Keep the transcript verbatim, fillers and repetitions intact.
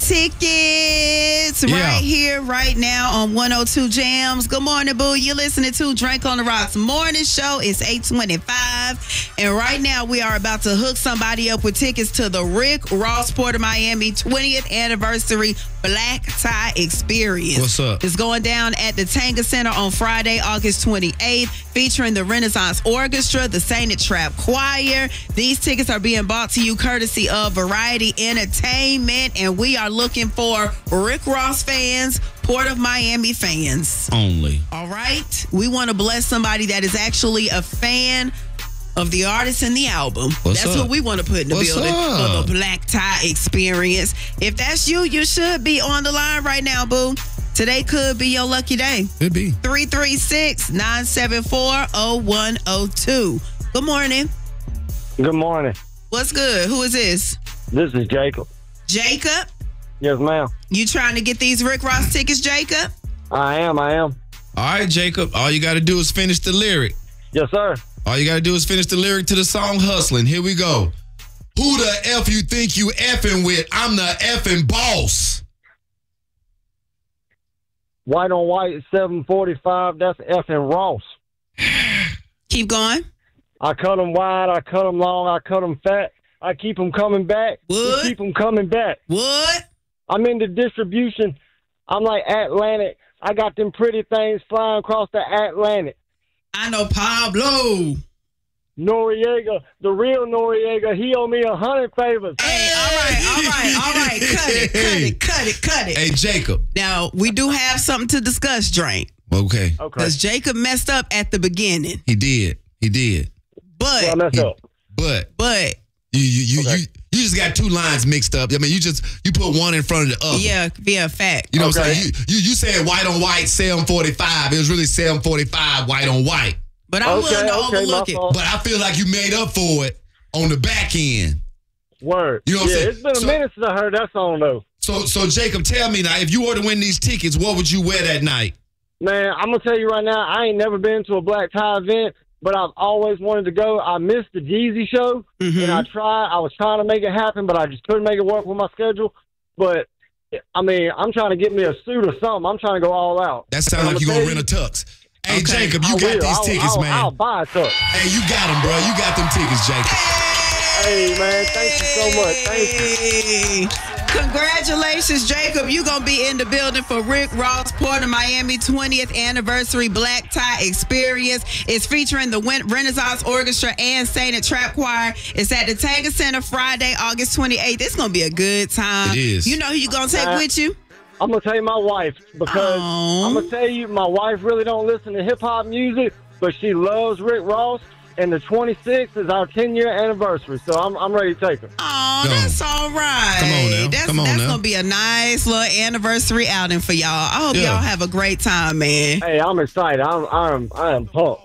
tickets Yeah. right here, right now on one oh two Jams. Good morning, boo. You're listening to Drink on the Rocks morning show. It's eight twenty-five. And right now we are about to hook somebody up with tickets to the Rick Ross Port of Miami twentieth anniversary Black Tie Experience. What's up? It's going down at the Tanga Center on Friday, August twenty-eighth, featuring the Renaissance Orchestra, the Sainted Trap Choir. These tickets are being brought to you courtesy of Variety Entertainment, and we are looking for Rick Ross fans, Port of Miami fans. Only. All right? We want to bless somebody that is actually a fan of the artist and the album. What's That's up? what we want to put in the What's building up? for the Black Tie Experience. If that's you, you should be on the line right now, boo. Today could be your lucky day. Could be. three three six, nine seven four, oh one oh two. Good morning. Good morning. What's good? Who is this? This is Jacob. Jacob? Yes, ma'am. You trying to get these Rick Ross tickets, Jacob? I am. I am. All right, Jacob. All you got to do is finish the lyric. Yes, sir. All you got to do is finish the lyric to the song Hustling. Here we go. Who the F you think you effing with? I'm the effing boss. White on white, seven forty-five. That's effing Ross. Keep going. I cut them wide. I cut them long. I cut them fat. I keep them coming back. What? We keep them coming back. What? I'm into distribution. I'm like Atlantic. I got them pretty things flying across the Atlantic. I know Pablo. Noriega, the real Noriega, he owe me a hundred favors. Hey, all right, all right, all right. Cut it, cut it, cut it, cut it. Hey, Jacob. Now, we do have something to discuss, Drake. Okay. Okay. Because Jacob messed up at the beginning. He did. He did. But, Well, mess up. But but, you you you, Okay. you you just got two lines mixed up. I mean, you just you put one in front of the other. yeah, yeah, fact. You know what I'm Okay. saying? You, you you said white on white, seven forty-five. It was really seven forty-five white on white. But I'm Okay, willing to okay, overlook my it. fault. But I feel like you made up for it on the back end. Word. You know what I'm yeah, saying? it's been a So- minute since I heard that song, though. So so Jacob, tell me now, if you were to win these tickets, what would you wear that night? Man, I'm going to tell you right now, I ain't never been to a black tie event, but I've always wanted to go. I missed the Jeezy show, Mhm. and I tried. I was trying to make it happen, but I just couldn't make it work with my schedule. But, I mean, I'm trying to get me a suit or something. I'm trying to go all out. That sounds And like you're I'ma going to tell rent a tux. Hey, Okay. Jacob, you I got will. these I'll, tickets, I'll, man. I'll buy it up. Hey, you got them, bro. You got them tickets, Jacob. Hey, man, thank you so much. Thank you. Hey. Congratulations, Jacob. You're going to be in the building for Rick Ross Port of Miami twentieth anniversary Black Tie Experience. It's featuring the Wen- Renaissance Orchestra and Sainted Trap Choir. It's at the Tanga Center Friday, August twenty-eighth. It's going to be a good time. It is. You know who you going to take Uh, with you? I'm going to tell you my wife, because Aw. I'm going to tell you, my wife really don't listen to hip-hop music, but she loves Rick Ross, and the twenty-sixth is our ten-year anniversary, so I'm, I'm ready to take her. Oh, Go. that's all right. Come on now. That's, Come on that's now. going to be a nice little anniversary outing for y'all. I hope Yeah. y'all have a great time, man. Hey, I'm excited. I'm, I'm, I am pumped.